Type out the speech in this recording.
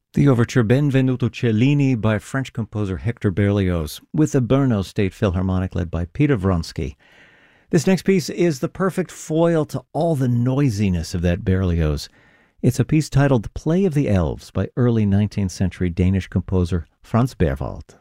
The overture Benvenuto Cellini by French composer Hector Berlioz, with the Brno State Philharmonic led by Peter Vronsky. This next piece is the perfect foil to all the noisiness of that Berlioz. It's a piece titled Play of the Elves by early 19th century Danish composer Franz Berwald.